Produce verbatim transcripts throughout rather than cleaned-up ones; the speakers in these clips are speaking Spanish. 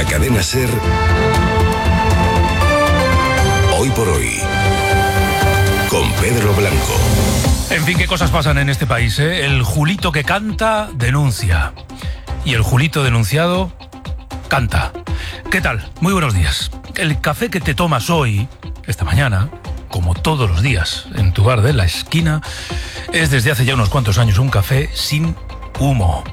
la cadena SER, Hoy por Hoy, con Pedro Blanco. En fin, qué cosas pasan en este país, ¿eh? El Julito que canta, denuncia. Y el Julito denunciado, canta. ¿Qué tal? Muy buenos días. El café que te tomas hoy, esta mañana, como todos los días, en tu bar de la esquina, es desde hace ya unos cuantos años un café sin humo.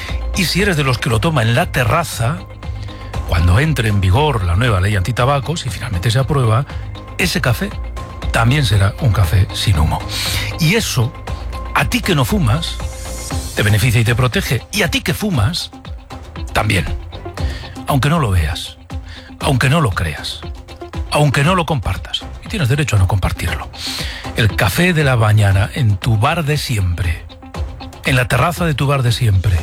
Y si eres de los que lo toma en la terraza, cuando entre en vigor la nueva ley antitabaco, si finalmente se aprueba, ese café también será un café sin humo. Y eso, a ti que no fumas, te beneficia y te protege. Y a ti que fumas, también. Aunque no lo veas, aunque no lo creas, aunque no lo compartas. Y tienes derecho a no compartirlo. El café de la mañana en tu bar de siempre, en la terraza de tu bar de siempre,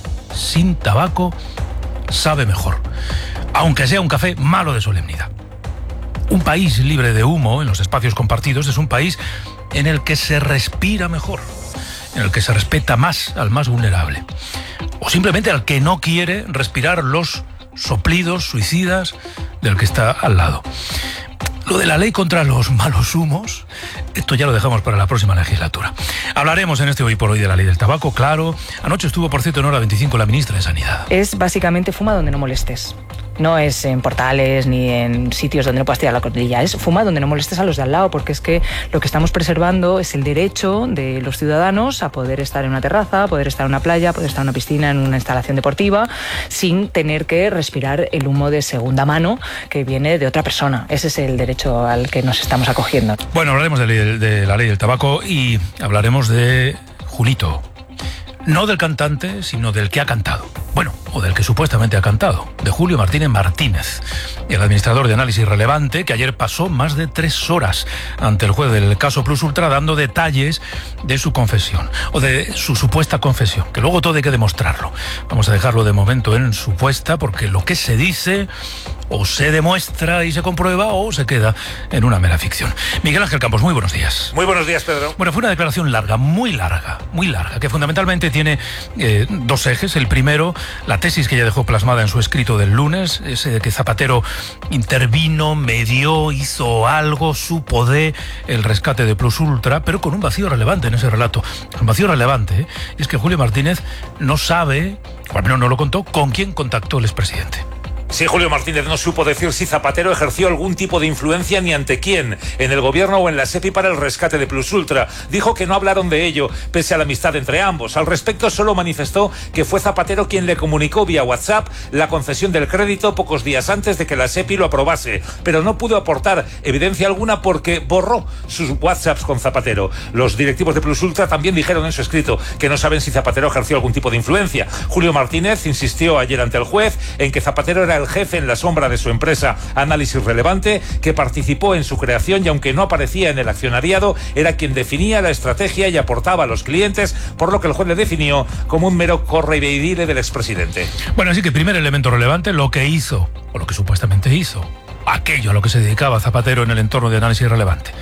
sin tabaco, sabe mejor. Aunque sea un café malo de solemnidad. Un país libre de humo en los espacios compartidos es un país en el que se respira mejor, en el que se respeta más al más vulnerable, o simplemente al que no quiere respirar los soplidos suicidas del que está al lado. Lo de la ley contra los malos humos, esto ya lo dejamos para la próxima legislatura. Hablaremos en este Hoy por Hoy de la ley del tabaco, claro. Anoche estuvo, por cierto, en Hora veinticinco la ministra de Sanidad. Es básicamente fuma donde no molestes. No es en portales ni en sitios donde no puedas tirar la cortilla. Es fuma donde no molestes a los de al lado, porque es que lo que estamos preservando es el derecho de los ciudadanos a poder estar en una terraza, a poder estar en una playa, a poder estar en una piscina, en una instalación deportiva, sin tener que respirar el humo de segunda mano que viene de otra persona. Ese es el derecho al que nos estamos acogiendo. Bueno, hablaremos de, ley, de la ley del tabaco y hablaremos de Julito. No del cantante, sino del que ha cantado. Bueno, o del que supuestamente ha cantado, de Julio Martínez Martínez, el administrador de Análisis Relevante, que ayer pasó más de tres horas ante el juez del caso Plus Ultra dando detalles de su confesión, o de su supuesta confesión, que luego todo hay que demostrarlo. Vamos a dejarlo de momento en supuesta, porque lo que se dice o se demuestra y se comprueba o se queda en una mera ficción. Miguel Ángel Campos, muy buenos días. Muy buenos días, Pedro. Bueno, fue una declaración larga, muy larga, muy larga, que fundamentalmente tiene eh, dos ejes. El primero, la tesis que ya dejó plasmada en su escrito del lunes, ese de que Zapatero intervino, medió, hizo algo, supo de el rescate de Plus Ultra, pero con un vacío relevante en ese relato. Un vacío relevante, ¿eh? Es que Julio Martínez no sabe, o al menos no lo contó, con quién contactó el expresidente. Sí, Julio Martínez no supo decir si Zapatero ejerció algún tipo de influencia ni ante quién, en el gobierno o en la SEPI para el rescate de Plus Ultra. Dijo que no hablaron de ello, pese a la amistad entre ambos. Al respecto, solo manifestó que fue Zapatero quien le comunicó vía WhatsApp la concesión del crédito pocos días antes de que la SEPI lo aprobase, pero no pudo aportar evidencia alguna porque borró sus WhatsApps con Zapatero. Los directivos de Plus Ultra también dijeron en su escrito que no saben si Zapatero ejerció algún tipo de influencia. Julio Martínez insistió ayer ante el juez en que Zapatero era el jefe en la sombra de su empresa Análisis Relevante, que participó en su creación y aunque no aparecía en el accionariado, era quien definía la estrategia y aportaba a los clientes, por lo que el juez le definió como un mero correveidile del expresidente. Bueno, así que primer elemento relevante, lo que hizo, o lo que supuestamente hizo, aquello a lo que se dedicaba Zapatero en el entorno de Análisis Relevante.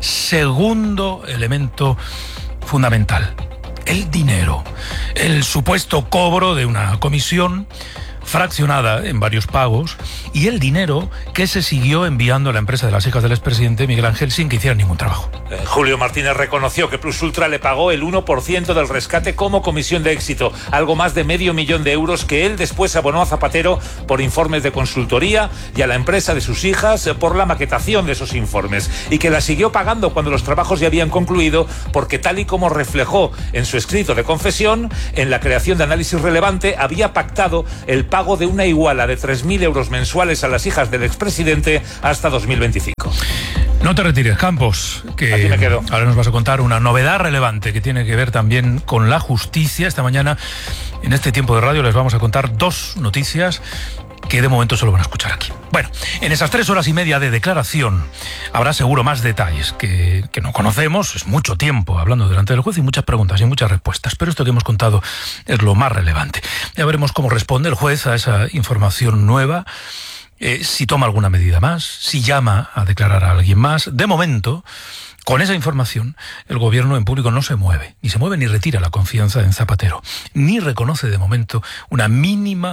Segundo elemento fundamental, el dinero, el supuesto cobro de una comisión fraccionada en varios pagos y el dinero que se siguió enviando a la empresa de las hijas del expresidente Miguel Ángel sin que hiciera ningún trabajo. Eh, Julio Martínez reconoció que Plus Ultra le pagó el uno por ciento del rescate como comisión de éxito, algo más de medio millón de euros que él después abonó a Zapatero por informes de consultoría y a la empresa de sus hijas por la maquetación de esos informes, y que la siguió pagando cuando los trabajos ya habían concluido porque, tal y como reflejó en su escrito de confesión, en la creación de Análisis Relevante había pactado el pago de una iguala de tres mil euros mensuales a las hijas del expresidente hasta dos mil veinticinco. No te retires, Campos, que Aquí me quedo. Ahora nos vas a contar una novedad relevante que tiene que ver también con la justicia. Esta mañana, en este tiempo de radio, les vamos a contar dos noticias que de momento solo van a escuchar aquí. Bueno, en esas tres horas y media de declaración habrá seguro más detalles que, que no conocemos. Es mucho tiempo hablando delante del juez y muchas preguntas y muchas respuestas, pero esto que hemos contado es lo más relevante. Ya veremos cómo responde el juez a esa información nueva, eh, si toma alguna medida más, si llama a declarar a alguien más. De momento, con esa información, el gobierno en público no se mueve, ni se mueve ni retira la confianza en Zapatero, ni reconoce de momento una mínima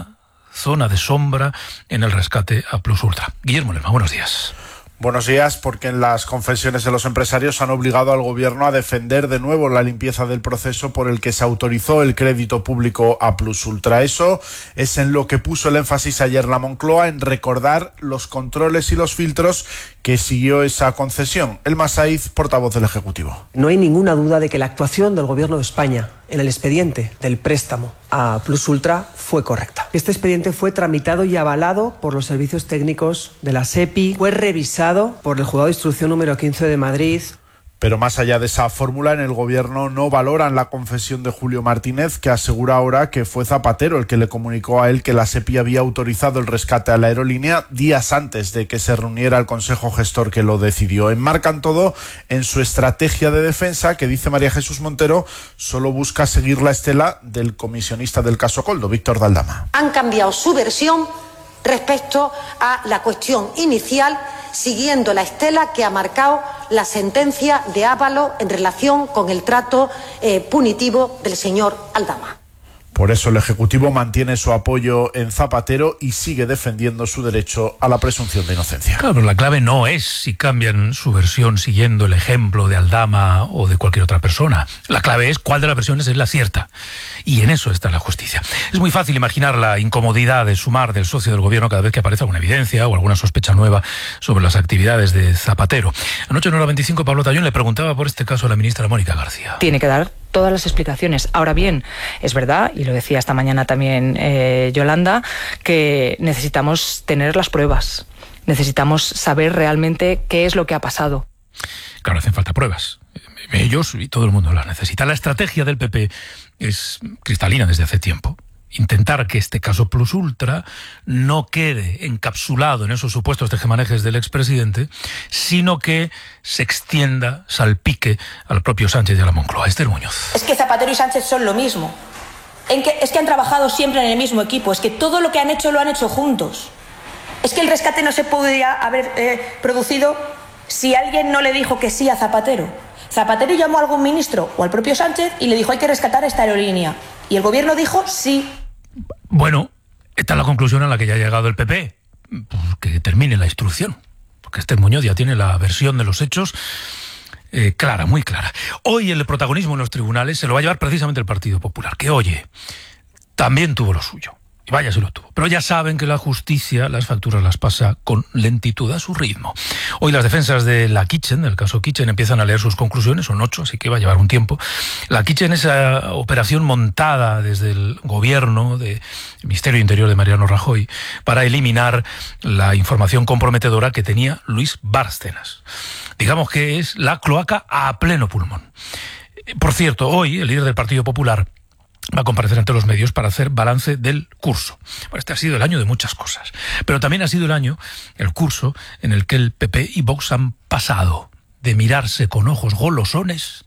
zona de sombra en el rescate a Plus Ultra. Guillermo Lerma, buenos días. Buenos días, porque en las confesiones de los empresarios han obligado al gobierno a defender de nuevo la limpieza del proceso por el que se autorizó el crédito público a Plus Ultra. Eso es en lo que puso el énfasis ayer la Moncloa, en recordar los controles y los filtros que siguió esa concesión. Elma Saiz, portavoz del Ejecutivo. No hay ninguna duda de que la actuación del Gobierno de España en el expediente del préstamo a Plus Ultra fue correcta. Este expediente fue tramitado y avalado por los servicios técnicos de la SEPI, fue revisado por el Juzgado de Instrucción número quince de Madrid. Pero más allá de esa fórmula, en el gobierno no valoran la confesión de Julio Martínez, que asegura ahora que fue Zapatero el que le comunicó a él que la SEPI había autorizado el rescate a la aerolínea días antes de que se reuniera el Consejo Gestor que lo decidió. Enmarcan todo en su estrategia de defensa, que, dice María Jesús Montero, solo busca seguir la estela del comisionista del caso Coldo, Víctor de Aldama. Han cambiado su versión respecto a la cuestión inicial, siguiendo la estela que ha marcado la sentencia de Ábalos en relación con el trato eh, punitivo del señor Aldama. Por eso el Ejecutivo mantiene su apoyo en Zapatero y sigue defendiendo su derecho a la presunción de inocencia. Claro, pero la clave no es si cambian su versión siguiendo el ejemplo de Aldama o de cualquier otra persona. La clave es cuál de las versiones es la cierta. Y en eso está la justicia. Es muy fácil imaginar la incomodidad de sumar del socio del gobierno cada vez que aparece alguna evidencia o alguna sospecha nueva sobre las actividades de Zapatero. Anoche en Hora veinticinco, Pablo Tallón le preguntaba por este caso a la ministra Mónica García. Tiene que dar todas las explicaciones. Ahora bien, es verdad, y lo decía esta mañana también eh, Yolanda, que necesitamos tener las pruebas. Necesitamos saber realmente qué es lo que ha pasado. Claro, hacen falta pruebas. Ellos y todo el mundo las necesita. La estrategia del P P es cristalina desde hace tiempo. Intentar que este caso Plus Ultra no quede encapsulado en esos supuestos tejemanejes del expresidente, sino que se extienda, salpique al propio Sánchez y a la Moncloa. Esther Muñoz. Es que Zapatero y Sánchez son lo mismo. En que, es que han trabajado siempre en el mismo equipo. Es que todo lo que han hecho lo han hecho juntos. Es que el rescate no se podría haber eh, producido si alguien no le dijo que sí a Zapatero. Zapatero llamó a algún ministro o al propio Sánchez y le dijo: hay que rescatar esta aerolínea. Y el gobierno dijo sí. Bueno, esta es la conclusión a la que ya ha llegado el P P. Pues que termine la instrucción. Porque Esther Muñoz ya tiene la versión de los hechos eh, clara, muy clara. Hoy el protagonismo en los tribunales se lo va a llevar precisamente el Partido Popular, que, oye, también tuvo lo suyo. Y vaya si lo tuvo. Pero ya saben que la justicia las facturas las pasa con lentitud, a su ritmo. Hoy las defensas de la Kitchen, del caso Kitchen, empiezan a leer sus conclusiones, son ocho, así que va a llevar un tiempo. La Kitchen es esa operación montada desde el gobierno del Ministerio Interior de Mariano Rajoy para eliminar la información comprometedora que tenía Luis Bárcenas. Digamos que es la cloaca a pleno pulmón. Por cierto, hoy el líder del Partido Popular va a comparecer ante los medios para hacer balance del curso. Bueno, este ha sido el año de muchas cosas, pero también ha sido el año, el curso, en el que el P P y Vox han pasado de mirarse con ojos golosones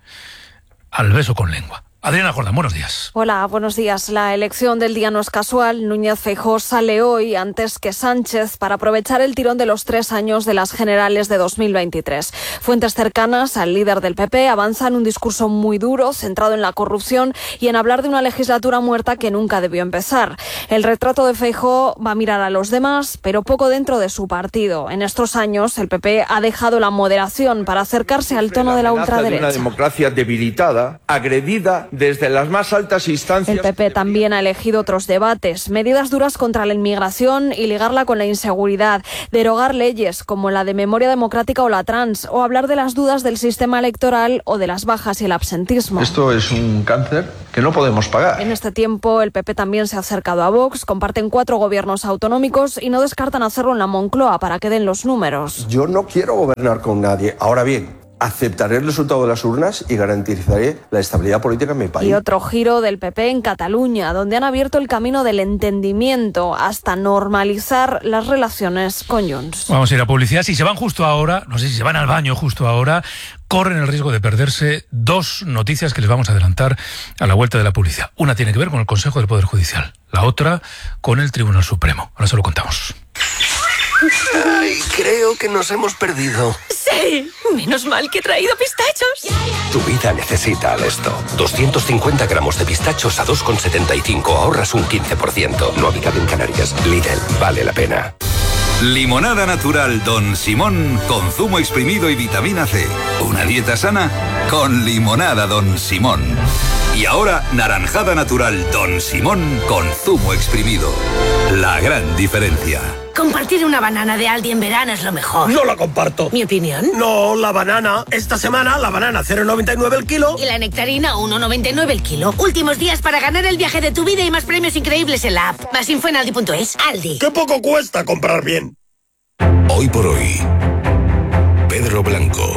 al beso con lengua. Adriana Jordán, buenos días. Hola, buenos días. La elección del día no es casual. Núñez Feijóo sale hoy antes que Sánchez para aprovechar el tirón de los tres años de las generales de dos mil veintitrés. Fuentes cercanas al líder del P P avanzan un discurso muy duro, centrado en la corrupción y en hablar de una legislatura muerta que nunca debió empezar. El retrato de Feijóo va a mirar a los demás, pero poco dentro de su partido. En estos años, el P P ha dejado la moderación para acercarse al tono de la ultraderecha. De una democracia debilitada, agredida desde las más altas instancias. El P P también ha elegido otros debates, medidas duras contra la inmigración y ligarla con la inseguridad, derogar leyes como la de memoria democrática o la trans, o hablar de las dudas del sistema electoral o de las bajas y el absentismo. Esto es un cáncer que no podemos pagar. En este tiempo, el P P también se ha acercado a Vox, comparten cuatro gobiernos autonómicos y no descartan hacerlo en la Moncloa para que den los números. Yo no quiero gobernar con nadie. Ahora bien, aceptaré el resultado de las urnas y garantizaré la estabilidad política en mi país. Y otro giro del P P en Cataluña, donde han abierto el camino del entendimiento hasta normalizar las relaciones con Junts. Vamos a ir a publicidad. Si se van justo ahora, no sé si se van al baño justo ahora, corren el riesgo de perderse dos noticias que les vamos a adelantar a la vuelta de la publicidad. Una tiene que ver con el Consejo del Poder Judicial, la otra con el Tribunal Supremo. Ahora se lo contamos. Ay, creo que nos hemos perdido. Sí, menos mal que he traído pistachos. Tu vida necesita esto. doscientos cincuenta gramos de pistachos a dos con setenta y cinco. Ahorras un quince por ciento. No habitado en Canarias. Lidl. Vale la pena. Limonada natural Don Simón con zumo exprimido y vitamina C. Una dieta sana con limonada Don Simón. Y ahora naranjada natural Don Simón con zumo exprimido. La gran diferencia. Compartir una banana de Aldi en verano es lo mejor. No la comparto. ¿Mi opinión? No, la banana. Esta semana la banana cero coma noventa y nueve el kilo. Y la nectarina uno coma noventa y nueve el kilo. Últimos días para ganar el viaje de tu vida y más premios increíbles en la app. Más info en aldi punto es. Aldi. ¡Qué poco cuesta comprar bien! Hoy por hoy, Pedro Blanco.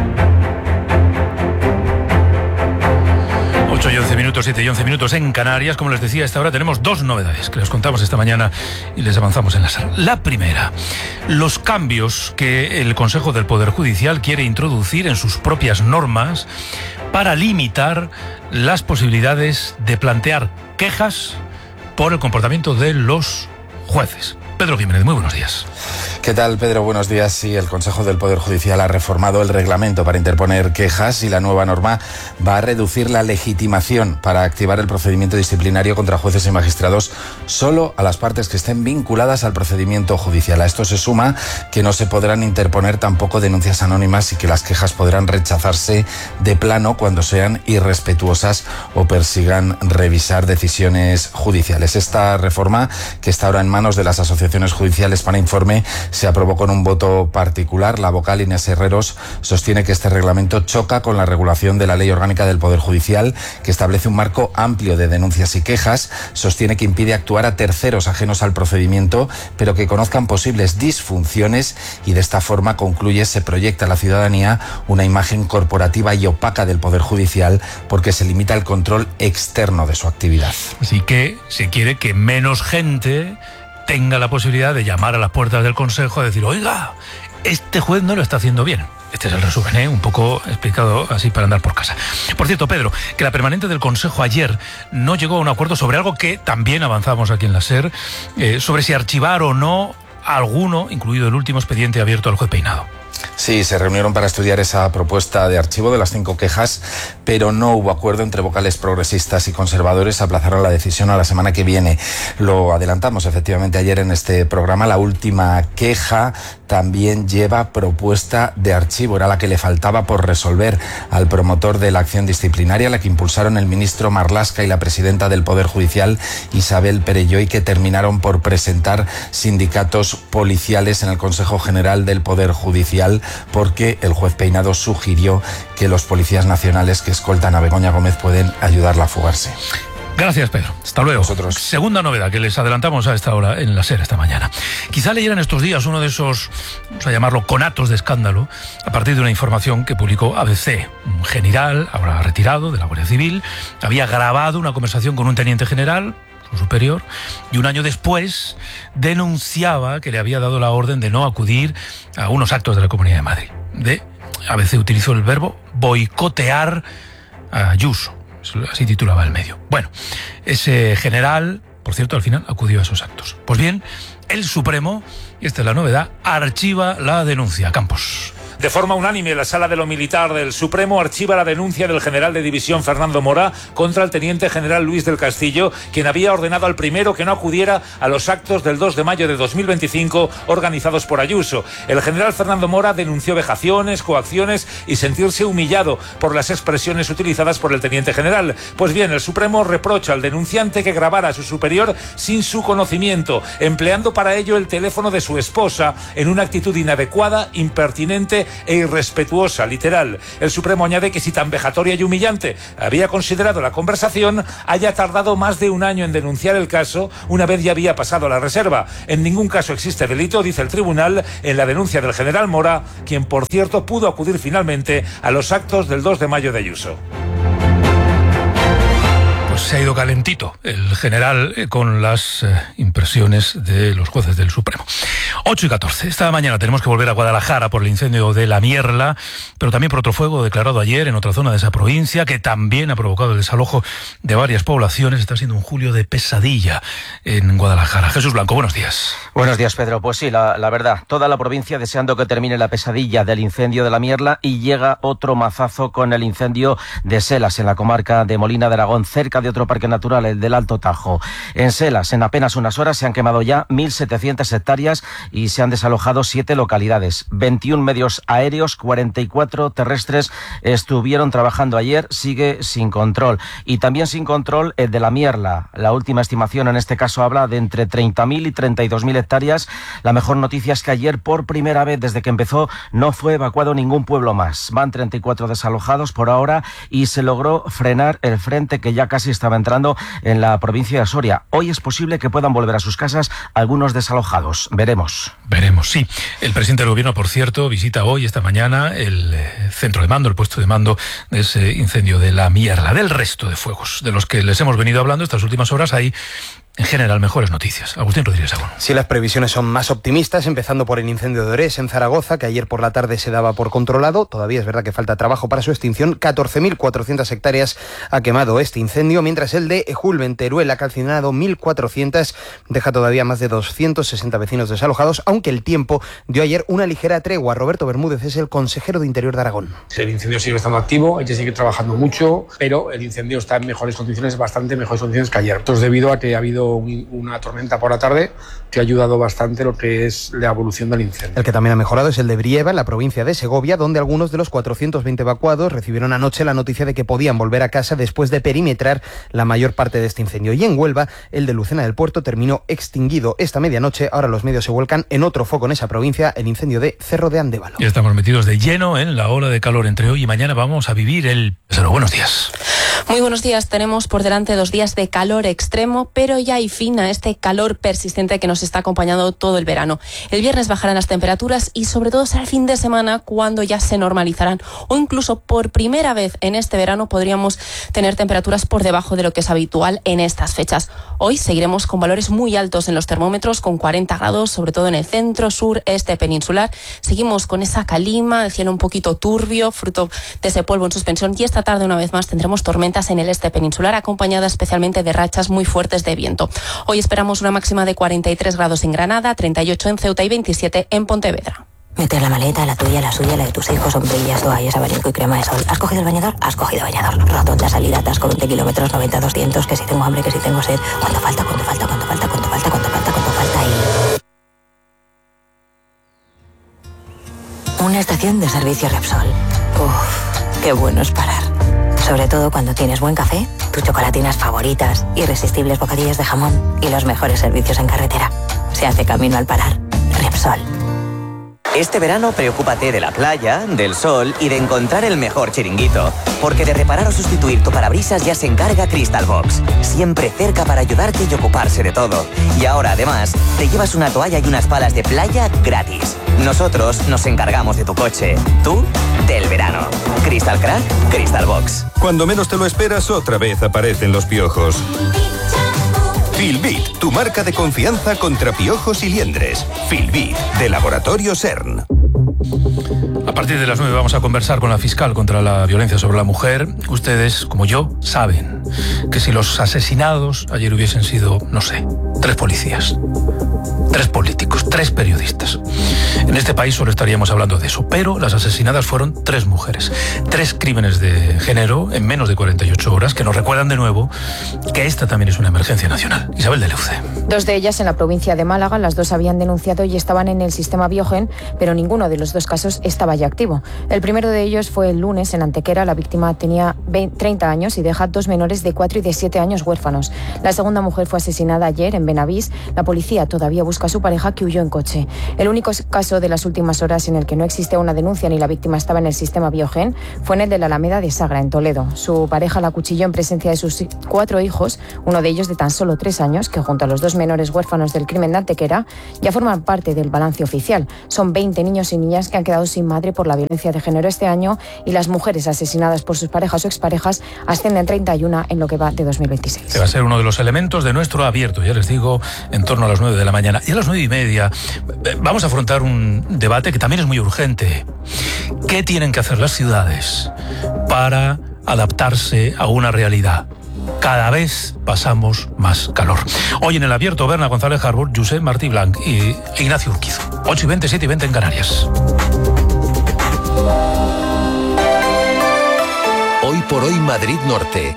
ocho y once minutos, siete y once minutos en Canarias. Como les decía, a esta hora tenemos dos novedades que les contamos esta mañana y les avanzamos en la sala. La primera, los cambios que el Consejo del Poder Judicial quiere introducir en sus propias normas para limitar las posibilidades de plantear quejas por el comportamiento de los jueces. Pedro Jiménez, muy buenos días. ¿Qué tal, Pedro? Buenos días. Sí, el Consejo del Poder Judicial ha reformado el reglamento para interponer quejas y la nueva norma va a reducir la legitimación para activar el procedimiento disciplinario contra jueces y magistrados solo a las partes que estén vinculadas al procedimiento judicial. A esto se suma que no se podrán interponer tampoco denuncias anónimas y que las quejas podrán rechazarse de plano cuando sean irrespetuosas o persigan revisar decisiones judiciales. Esta reforma, que está ahora en manos de las asociaciones judiciales para informe, se aprobó con un voto particular. La vocal Inés Herreros sostiene que este reglamento choca con la regulación de la Ley Orgánica del Poder Judicial, que establece un marco amplio de denuncias y quejas. Sostiene que impide actuar a terceros ajenos al procedimiento, pero que conozcan posibles disfunciones, y de esta forma, concluye, se proyecta a la ciudadanía una imagen corporativa y opaca del Poder Judicial porque se limita el control externo de su actividad. Así que se quiere que menos gente tenga la posibilidad de llamar a las puertas del Consejo a decir, oiga, este juez no lo está haciendo bien. Este es el resumen, ¿eh? Un poco explicado así para andar por casa. Por cierto, Pedro, que la permanente del Consejo ayer no llegó a un acuerdo sobre algo que también avanzamos aquí en la SER, eh, sobre si archivar o no alguno, incluido el último expediente abierto al juez Peinado. Sí, se reunieron para estudiar esa propuesta de archivo de las cinco quejas, pero no hubo acuerdo entre vocales progresistas y conservadores. Aplazaron la decisión a la semana que viene. Lo adelantamos efectivamente ayer en este programa. La última queja también lleva propuesta de archivo. Era la que le faltaba por resolver al promotor de la acción disciplinaria, la que impulsaron el ministro Marlaska y la presidenta del Poder Judicial, Isabel Perelló, y que terminaron por presentar sindicatos policiales en el Consejo General del Poder Judicial, porque el juez Peinado sugirió que los policías nacionales que escoltan a Begoña Gómez pueden ayudarla a fugarse. Gracias, Pedro. Hasta luego. Vosotros. Segunda novedad que les adelantamos a esta hora en la SER esta mañana. Quizá leyeran estos días uno de esos, vamos a llamarlo, conatos de escándalo, a partir de una información que publicó A B C. Un general, ahora retirado de la Guardia Civil, había grabado una conversación con un teniente general, su superior, y un año después denunciaba que le había dado la orden de no acudir a unos actos de la Comunidad de Madrid. De, A B C utilizó el verbo boicotear a Ayuso. Así titulaba el medio. Bueno, ese general, por cierto, al final acudió a esos actos. Pues bien, el Supremo, y esta es la novedad, archiva la denuncia. Campos. De forma unánime, la Sala de lo Militar del Supremo archiva la denuncia del general de división Fernando Mora contra el teniente general Luis del Castillo, quien había ordenado al primero que no acudiera a los actos del dos de mayo de dos mil veinticinco organizados por Ayuso. El general Fernando Mora denunció vejaciones, coacciones y sentirse humillado por las expresiones utilizadas por el teniente general. Pues bien, el Supremo reprocha al denunciante que grabara a su superior sin su conocimiento, empleando para ello el teléfono de su esposa en una actitud inadecuada, impertinente e irrespetuosa, literal. El Supremo añade que si tan vejatoria y humillante había considerado la conversación, haya tardado más de un año en denunciar el caso una vez ya había pasado la reserva. En ningún caso existe delito, dice el tribunal, en la denuncia del general Mora, quien por cierto pudo acudir finalmente a los actos del dos de mayo de Ayuso. se ha ido calentito el general eh, con las eh, impresiones de los jueces del Supremo. ocho y catorce. Esta mañana tenemos que volver a Guadalajara por el incendio de La Mierla, pero también por otro fuego declarado ayer en otra zona de esa provincia que también ha provocado el desalojo de varias poblaciones. Está siendo un julio de pesadilla en Guadalajara. Jesús Blanco, buenos días. Buenos días, Pedro. Pues sí, la, la verdad, toda la provincia deseando que termine la pesadilla del incendio de La Mierla, y llega otro mazazo con el incendio de Selas, en la comarca de Molina de Aragón, cerca de otro parque natural, el del Alto Tajo. En Selas, en apenas unas horas, se han quemado ya mil setecientas hectáreas y se han desalojado siete localidades. veintiún medios aéreos, cuarenta y cuatro terrestres estuvieron trabajando ayer. Sigue sin control. Y también sin control el de La Mierla. La última estimación en este caso habla de entre treinta mil y treinta y dos mil hectáreas. La mejor noticia es que ayer, por primera vez desde que empezó, no fue evacuado ningún pueblo más. Van treinta y cuatro desalojados por ahora y se logró frenar el frente que ya casi estaba entrando en la provincia de Soria. Hoy es posible que puedan volver a sus casas algunos desalojados. Veremos. Veremos, sí. El presidente del gobierno, por cierto, visita hoy, esta mañana, el eh, centro de mando, el puesto de mando de ese incendio de La Mierla. Del resto de fuegos de los que les hemos venido hablando estas últimas horas, hay en general mejores noticias. Agustín Rodríguez Agón. Sí, las previsiones son más optimistas, empezando por el incendio de Orés en Zaragoza, que ayer por la tarde se daba por controlado. Todavía es verdad que falta trabajo para su extinción. catorce mil cuatrocientas hectáreas ha quemado este incendio, mientras el de Ejulbe en Teruel ha calcinado mil cuatrocientas, deja todavía más de doscientos sesenta vecinos desalojados, aunque el tiempo dio ayer una ligera tregua. Roberto Bermúdez es el consejero de Interior de Aragón. El incendio sigue estando activo, hay que seguir trabajando mucho, pero el incendio está en mejores condiciones, bastante mejores condiciones que ayer. Esto es debido a que ha habido una tormenta por la tarde que ha ayudado bastante lo que es la evolución del incendio. El que también ha mejorado es el de Brieva, en la provincia de Segovia, donde algunos de los cuatrocientos veinte evacuados recibieron anoche la noticia de que podían volver a casa después de perimetrar la mayor parte de este incendio. Y en Huelva, el de Lucena del Puerto terminó extinguido esta medianoche. Ahora los medios se vuelcan en otro foco en esa provincia, el incendio de Cerro de Andévalo. Y estamos metidos de lleno en la ola de calor. Entre hoy y mañana vamos a vivir el... Pero buenos días. Muy buenos días. Tenemos por delante dos días de calor extremo, pero ya hay fin a este calor persistente que nos está acompañando todo el verano. El viernes bajarán las temperaturas y sobre todo será el fin de semana cuando ya se normalizarán, o incluso por primera vez en este verano podríamos tener temperaturas por debajo de lo que es habitual en estas fechas. Hoy seguiremos con valores muy altos en los termómetros, con cuarenta grados, sobre todo en el centro, sur, este peninsular. Seguimos con esa calima, el cielo un poquito turbio, fruto de ese polvo en suspensión, y esta tarde una vez más tendremos tormentas en el este peninsular, acompañadas especialmente de rachas muy fuertes de viento. Hoy esperamos una máxima de cuarenta y tres grados en Granada, treinta y ocho en Ceuta y veintisiete en Pontevedra. Meter la maleta, la tuya, la suya, la de tus hijos, sombrillas, toallas, abanico y crema de sol. ¿Has cogido el bañador? Has cogido bañador. Rotonda, salida, atasco, veinte kilómetros, noventa, doscientos, que si tengo hambre, que si tengo sed. ¿Cuánto falta? ¿Cuánto falta? ¿Cuánto falta? ¿Cuánto falta? ¿Cuánto falta? ¿Cuánto falta? Y... una estación de servicio Repsol. Uff, qué bueno es parar. Sobre todo cuando tienes buen café, tus chocolatinas favoritas, irresistibles bocadillas de jamón y los mejores servicios en carretera. Se hace camino al parar. Repsol. Este verano preocúpate de la playa, del sol y de encontrar el mejor chiringuito. Porque de reparar o sustituir tu parabrisas ya se encarga Crystal Box. Siempre cerca para ayudarte y ocuparse de todo. Y ahora además te llevas una toalla y unas palas de playa gratis. Nosotros nos encargamos de tu coche. Tú, del verano. Crystal Crack, Crystal Box. Cuando menos te lo esperas, otra vez aparecen los piojos. Filbit, tu marca de confianza contra piojos y liendres. Filbit, de Laboratorio CERN. A partir de las nueve vamos a conversar con la fiscal contra la violencia sobre la mujer. Ustedes, como yo, saben que si los asesinados ayer hubiesen sido, no sé, tres policías, tres políticos, tres periodistas, en este país solo estaríamos hablando de eso. Pero las asesinadas fueron tres mujeres. Tres crímenes de género en menos de cuarenta y ocho horas que nos recuerdan de nuevo que esta también es una emergencia nacional. Isabel de Leuce. Dos de ellas en la provincia de Málaga. Las dos habían denunciado y estaban en el sistema Biogen, pero ninguno de los dos casos estaba ya activo. El primero de ellos fue el lunes en Antequera. La víctima tenía treinta años y deja dos menores de cuatro y de siete años huérfanos. La segunda mujer fue asesinada ayer en Benavís. La policía todavía busca a su pareja, que huyó en coche. El único caso de las últimas horas en el que no existe una denuncia ni la víctima estaba en el sistema Biogen fue en el de la Alameda de Sagra, en Toledo. Su pareja la acuchilló en presencia de sus cuatro hijos, uno de ellos de tan solo tres años, que junto a los dos menores huérfanos del crimen de Antequera ya forman parte del balance oficial. Son veinte niños y niñas que han quedado sin madre por la violencia de género este año y las mujeres asesinadas por sus parejas o exparejas ascienden a treinta y uno en lo que va de dos mil veintiséis. Que va a ser uno de los elementos de nuestro abierto, ya les digo, en torno a las nueve de la mañana. Y a las nueve y media vamos a afrontar un debate que también es muy urgente. ¿Qué tienen que hacer las ciudades para adaptarse a una realidad? Cada vez pasamos más calor. Hoy en el abierto, Berna González Harbour, Josep Martí Blanc y Ignacio Urquizo. ocho y veinte, siete y veinte en Canarias. Hoy por hoy Madrid Norte.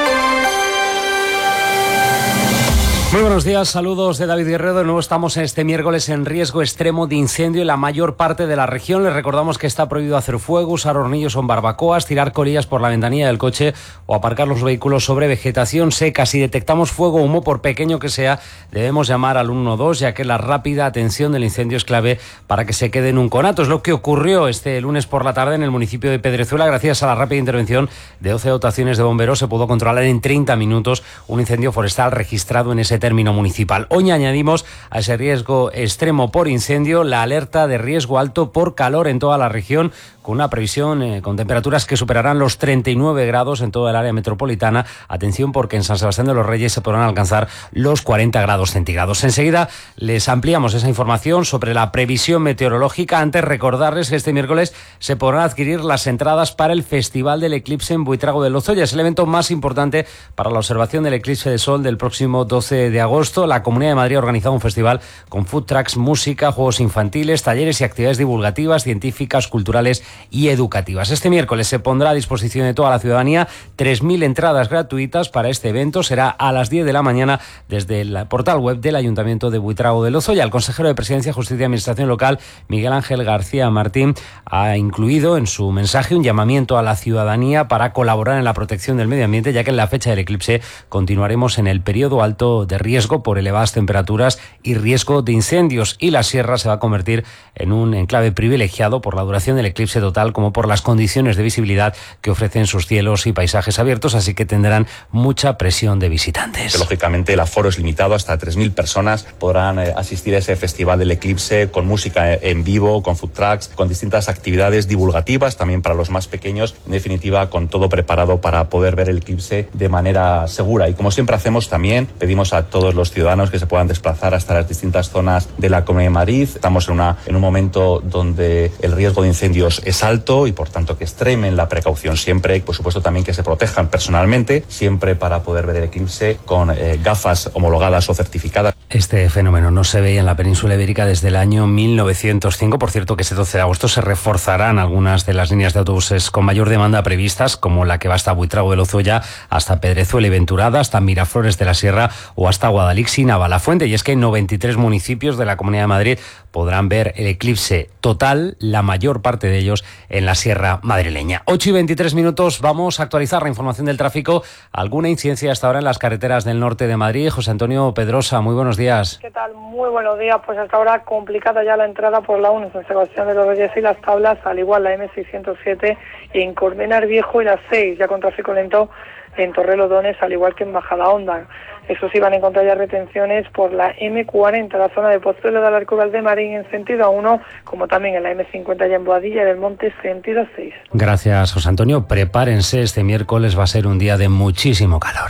Muy buenos días, saludos de David Guerrero. De nuevo estamos en este miércoles en riesgo extremo de incendio en la mayor parte de la región. Les recordamos que está prohibido hacer fuego, usar hornillos o barbacoas, tirar colillas por la ventanilla del coche o aparcar los vehículos sobre vegetación seca. Si detectamos fuego o humo, por pequeño que sea, debemos llamar al uno dos, ya que la rápida atención del incendio es clave para que se quede en un conato. Es lo que ocurrió este lunes por la tarde en el municipio de Pedrezuela. Gracias a la rápida intervención de doce dotaciones de bomberos se pudo controlar en treinta minutos un incendio forestal registrado en ese término municipal. Hoy añadimos a ese riesgo extremo por incendio la alerta de riesgo alto por calor en toda la región, con una previsión eh, con temperaturas que superarán los treinta y nueve grados en toda el área metropolitana. Atención, porque en San Sebastián de los Reyes se podrán alcanzar los cuarenta grados centígrados. Enseguida les ampliamos esa información sobre la previsión meteorológica. Antes, recordarles que este miércoles se podrán adquirir las entradas para el Festival del Eclipse en Buitrago de Lozoya. Es el evento más importante para la observación del eclipse de sol del próximo doce de agosto. La Comunidad de Madrid ha organizado un festival con food trucks, música, juegos infantiles, talleres y actividades divulgativas, científicas, culturales y educativas. Este miércoles se pondrá a disposición de toda la ciudadanía tres mil entradas gratuitas para este evento. Será a las diez de la mañana desde el portal web del Ayuntamiento de Buitrago de Lozoya. El consejero de Presidencia, Justicia y Administración Local, Miguel Ángel García Martín, ha incluido en su mensaje un llamamiento a la ciudadanía para colaborar en la protección del medio ambiente, ya que en la fecha del eclipse continuaremos en el periodo alto de riesgo por elevadas temperaturas y riesgo de incendios, y la sierra se va a convertir en un enclave privilegiado por la duración del eclipse total como por las condiciones de visibilidad que ofrecen sus cielos y paisajes abiertos, así que tendrán mucha presión de visitantes. Lógicamente el aforo es limitado, hasta tres mil personas podrán eh, asistir a ese festival del eclipse con música en vivo, con food trucks, con distintas actividades divulgativas también para los más pequeños, en definitiva con todo preparado para poder ver el eclipse de manera segura. Y como siempre hacemos, también pedimos a todos los ciudadanos que se puedan desplazar hasta las distintas zonas de la Comunidad de Madrid. Estamos en, una, en un momento donde el riesgo de incendios es alto y por tanto que extremen la precaución siempre, y por supuesto también que se protejan personalmente, siempre para poder ver el eclipse con eh, gafas homologadas o certificadas. Este fenómeno no se veía en la península ibérica desde el año mil novecientos cinco. Por cierto, que este doce de agosto se reforzarán algunas de las líneas de autobuses con mayor demanda previstas, como la que va hasta Buitrago de Lozoya, hasta Pedrezuela y Venturada, hasta Miraflores de la Sierra o hasta Guadalix y Navalafuente. Y es que en noventa y tres municipios de la Comunidad de Madrid podrán ver el eclipse total, la mayor parte de ellos en la Sierra madrileña. ocho y veintitrés minutos, vamos a actualizar la información del tráfico. Alguna incidencia hasta ahora en las carreteras del norte de Madrid. José Antonio Pedrosa, muy buenos días. ¿Qué tal? Muy buenos días. Pues hasta ahora complicada ya la entrada por la uno, San Sebastián de los Reyes y Las Tablas, al igual la eme seiscientos siete en Colmenar Viejo y la seis, ya con tráfico lento en Torrelodones, al igual que en Majadahonda. Eso sí, van a encontrar ya retenciones por la eme cuarenta, la zona de Pozuelo de Alarcón de Marín en sentido uno, como también en la eme cincuenta ya en Boadilla del Monte sentido seis. Gracias, José Antonio. Prepárense, este miércoles va a ser un día de muchísimo calor.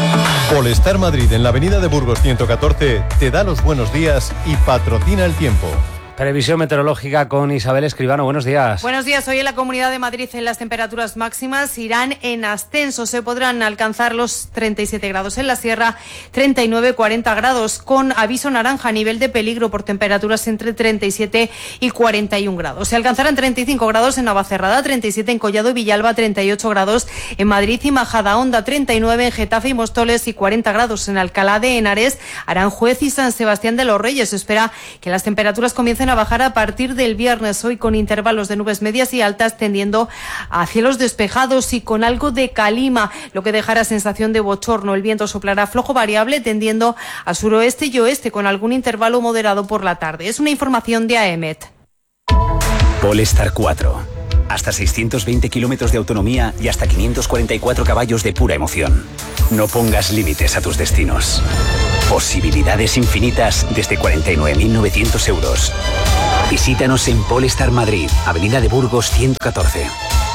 Polestar Madrid, en la avenida de Burgos ciento catorce, te da los buenos días y patrocina el tiempo. Previsión meteorológica con Isabel Escribano. Buenos días. Buenos días. Hoy en la Comunidad de Madrid en las temperaturas máximas irán en ascenso. Se podrán alcanzar los treinta y siete grados en la sierra, treinta y nueve, cuarenta grados, con aviso naranja a nivel de peligro por temperaturas entre treinta y siete y cuarenta y un grados. Se alcanzarán treinta y cinco grados en Navacerrada, treinta y siete en Collado y Villalba, treinta y ocho grados en Madrid y Majadahonda, treinta y nueve en Getafe y Móstoles y cuarenta grados en Alcalá de Henares, Aranjuez y San Sebastián de los Reyes. Se espera que las temperaturas comiencen a bajar a partir del viernes, hoy con intervalos de nubes medias y altas tendiendo a cielos despejados y con algo de calima, lo que dejará sensación de bochorno. El viento soplará flojo variable tendiendo a suroeste y oeste con algún intervalo moderado por la tarde. Es una información de AEMET. Polestar cuatro. Hasta seiscientos veinte kilómetros de autonomía y hasta quinientos cuarenta y cuatro caballos de pura emoción. No pongas límites a tus destinos. Posibilidades infinitas desde cuarenta y nueve mil novecientos euros. Visítanos en Polestar Madrid, Avenida de Burgos ciento catorce.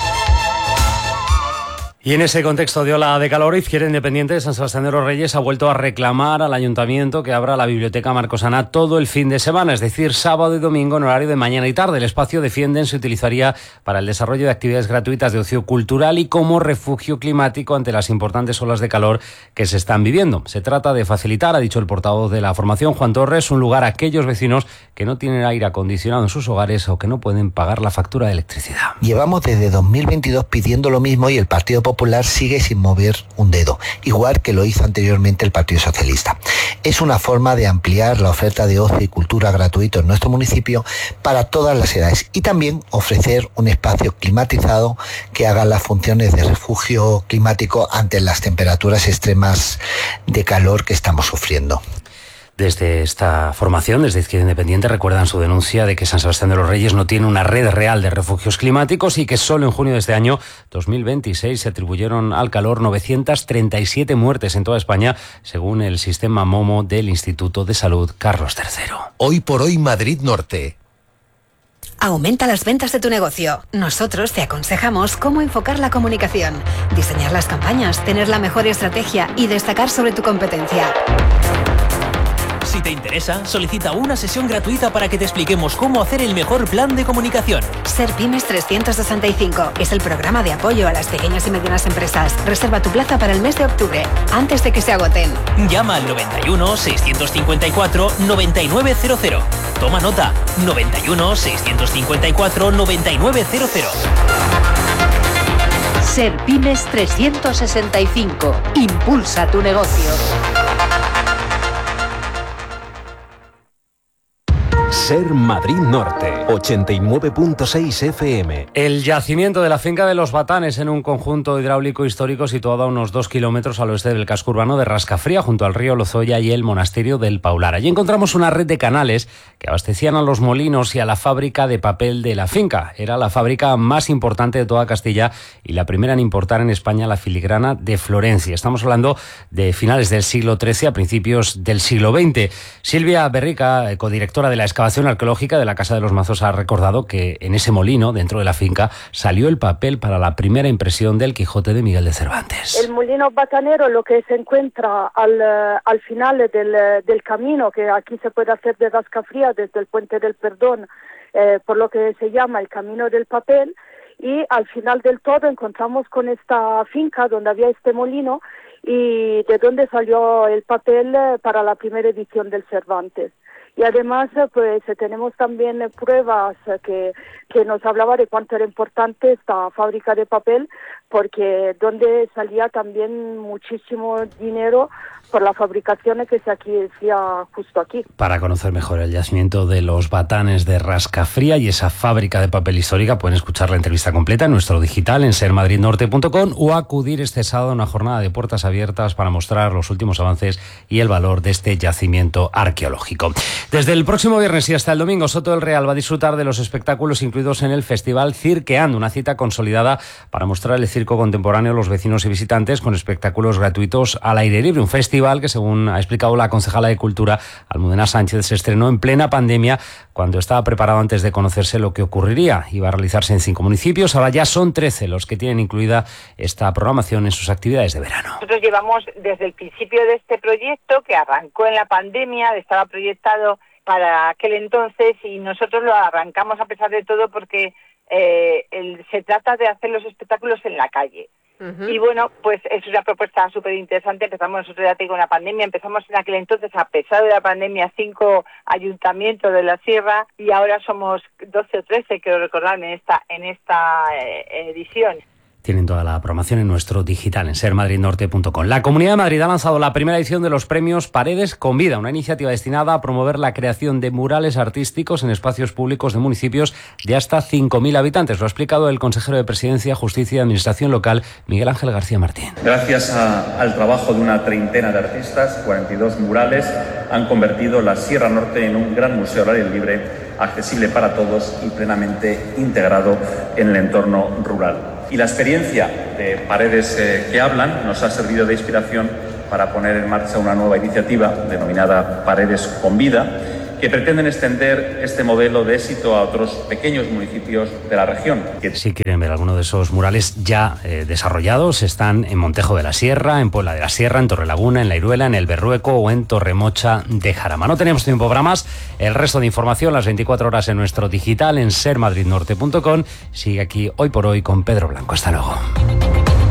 Y en ese contexto de ola de calor, Izquierda Independiente de San Sebastián de los Reyes ha vuelto a reclamar al Ayuntamiento que abra la Biblioteca Marcosana todo el fin de semana, es decir, sábado y domingo en horario de mañana y tarde. El espacio, defienden, se utilizaría para el desarrollo de actividades gratuitas de ocio cultural y como refugio climático ante las importantes olas de calor que se están viviendo. Se trata de facilitar, ha dicho el portavoz de la formación, Juan Torres, un lugar a aquellos vecinos que no tienen aire acondicionado en sus hogares o que no pueden pagar la factura de electricidad. Llevamos desde dos mil veintidós pidiendo lo mismo y el Partido Popular Popular sigue sin mover un dedo, igual que lo hizo anteriormente el Partido Socialista. Es una forma de ampliar la oferta de ocio y cultura gratuito en nuestro municipio para todas las edades y también ofrecer un espacio climatizado que haga las funciones de refugio climático ante las temperaturas extremas de calor que estamos sufriendo. Desde esta formación, desde Izquierda Independiente, recuerdan su denuncia de que San Sebastián de los Reyes no tiene una red real de refugios climáticos y que solo en junio de este año dos mil veintiséis se atribuyeron al calor novecientas treinta y siete muertes en toda España, según el sistema MOMO del Instituto de Salud Carlos tercero. Hoy por hoy Madrid Norte. Aumenta las ventas de tu negocio. Nosotros te aconsejamos cómo enfocar la comunicación, diseñar las campañas, tener la mejor estrategia y destacar sobre tu competencia. Si te interesa, solicita una sesión gratuita para que te expliquemos cómo hacer el mejor plan de comunicación. Serpymes trescientos sesenta y cinco es el programa de apoyo a las pequeñas y medianas empresas. Reserva tu plaza para el mes de octubre, antes de que se agoten. Llama al noventa y uno, seiscientos cincuenta y cuatro, noventa y nueve cero cero. Toma nota, noventa y uno, seiscientos cincuenta y cuatro, noventa y nueve cero cero. Serpymes trescientos sesenta y cinco. Impulsa tu negocio. Ser Madrid Norte, ochenta y nueve punto seis F M. El yacimiento de la finca de Los Batanes, en un conjunto hidráulico histórico situado a unos dos kilómetros al oeste del casco urbano de Rascafría, junto al río Lozoya y el monasterio del Paular. Allí encontramos una red de canales que abastecían a los molinos y a la fábrica de papel de la finca. Era la fábrica más importante de toda Castilla y la primera en importar en España la filigrana de Florencia. Estamos hablando de finales del siglo trece a principios del siglo veinte. Silvia Berrica, codirectora de la excavación arqueológica de la Casa de los Mazos, ha recordado que en ese molino, dentro de la finca, salió el papel para la primera impresión del Quijote de Miguel de Cervantes. El molino batanero, lo que se encuentra al, al final del, del camino, que aquí se puede hacer de Rascafría desde el Puente del Perdón, eh, por lo que se llama el Camino del Papel, y al final del todo encontramos con esta finca donde había este molino y de donde salió el papel para la primera edición del Cervantes. Y además, pues tenemos también pruebas que, que nos hablaba de cuánto era importante esta fábrica de papel, porque donde salía también muchísimo dinero por la fabricación que se aquí decía justo aquí. Para conocer mejor el yacimiento de Los Batanes de Rascafría y esa fábrica de papel histórica, pueden escuchar la entrevista completa en nuestro digital en ser madrid norte punto com o acudir este sábado a una jornada de puertas abiertas para mostrar los últimos avances y el valor de este yacimiento arqueológico. Desde el próximo viernes y hasta el domingo, Soto del Real va a disfrutar de los espectáculos incluidos en el Festival Cirqueando, una cita consolidada para mostrar el circo contemporáneo a los vecinos y visitantes con espectáculos gratuitos al aire libre. Un festival que, según ha explicado la concejala de Cultura, Almudena Sánchez, se estrenó en plena pandemia cuando estaba preparado antes de conocerse lo que ocurriría. Iba a realizarse en cinco municipios, ahora ya son trece los que tienen incluida esta programación en sus actividades de verano. Nosotros llevamos desde el principio de este proyecto, que arrancó en la pandemia, estaba proyectado para aquel entonces y nosotros lo arrancamos a pesar de todo porque eh, el, se trata de hacer los espectáculos en la calle. Uh-huh. Y bueno, pues es una propuesta súper interesante. Empezamos nosotros, ya te digo, una pandemia. Empezamos en aquel entonces, a pesar de la pandemia, cinco ayuntamientos de la sierra y ahora somos doce o trece, quiero recordar, en esta, en esta eh, edición. Tienen toda la programación en nuestro digital en ser madrid norte punto com. La Comunidad de Madrid ha lanzado la primera edición de los premios Paredes con Vida, una iniciativa destinada a promover la creación de murales artísticos en espacios públicos de municipios de hasta cinco mil habitantes. Lo ha explicado el consejero de Presidencia, Justicia y Administración Local, Miguel Ángel García Martín. Gracias a, al trabajo de una treintena de artistas, cuarenta y dos murales han convertido la Sierra Norte en un gran museo al aire libre, accesible para todos y plenamente integrado en el entorno rural. Y la experiencia de Paredes eh, que hablan nos ha servido de inspiración para poner en marcha una nueva iniciativa denominada Paredes con Vida, que pretenden extender este modelo de éxito a otros pequeños municipios de la región. Si quieren ver alguno de esos murales ya eh, desarrollados, están en Montejo de la Sierra, en Puebla de la Sierra, en Torrelaguna, en La Iruela, en El Berrueco o en Torremocha de Jarama. No tenemos tiempo para más. El resto de información las veinticuatro horas en nuestro digital en ser madrid norte punto com. Sigue aquí Hoy por Hoy con Pedro Blanco. Hasta luego.